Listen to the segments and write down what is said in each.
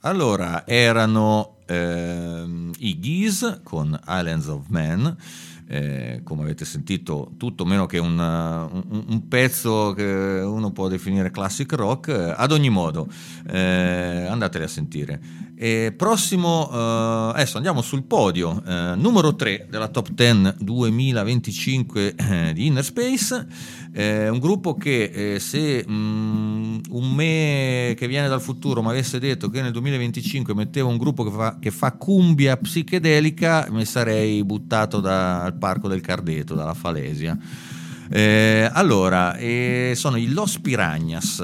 Allora, erano i Geese con Islands of Man. Come avete sentito, tutto meno che un pezzo che uno può definire classic rock. Ad ogni modo, andateli a sentire. Prossimo, adesso andiamo sul podio, numero 3 della top 10 2025 di Inner Space. Un gruppo che se un me che viene dal futuro mi avesse detto che nel 2025 metteva un gruppo che fa cumbia psichedelica, mi sarei buttato dal Parco del Cardeto, dalla Falesia. Allora, sono i Los Piranhas.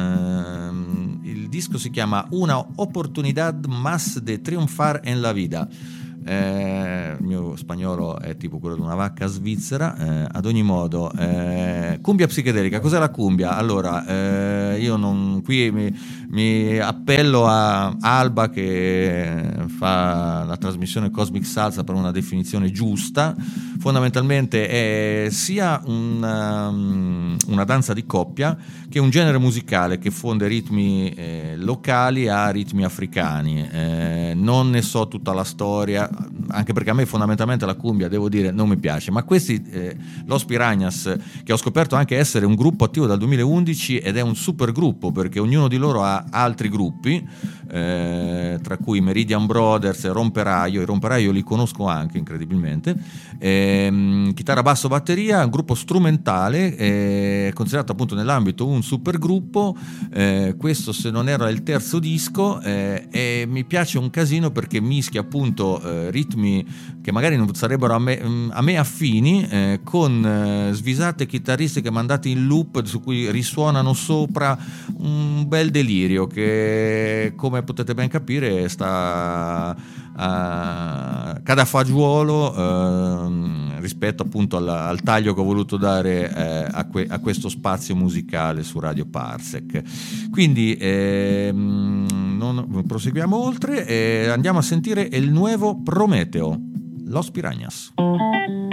Il disco si chiama Una oportunidad más de triunfar en la vida. Il mio spagnolo è tipo quello di una vacca svizzera. Ad ogni modo, cumbia psichedelica. Cos'è la cumbia? Allora, io non qui mi appello a Alba che fa la trasmissione Cosmic Salsa per una definizione giusta. Fondamentalmente è sia una danza di coppia che un genere musicale che fonde ritmi locali a ritmi africani. Non ne so tutta la storia, anche perché a me fondamentalmente la cumbia, devo dire, non mi piace, ma questi Los Piranhas, che ho scoperto anche essere un gruppo attivo dal 2011 ed è un super gruppo perché ognuno di loro ha altri gruppi, tra cui Meridian Brothers e Romperaio. I Romperaio li conosco anche incredibilmente. Chitarra, basso, batteria, un gruppo strumentale, considerato appunto nell'ambito un super gruppo. Questo, se non era il terzo disco, e mi piace un casino perché mischia appunto ritmi che magari non sarebbero a me affini, con svisate chitarristiche mandate in loop su cui risuonano sopra un bel delirio che, come potete ben capire, sta cade a fagiolo rispetto appunto al taglio che ho voluto dare a questo spazio musicale su Radio Parsec. Quindi non proseguiamo oltre e andiamo a sentire il nuovo Prometeo, Los Piranhas.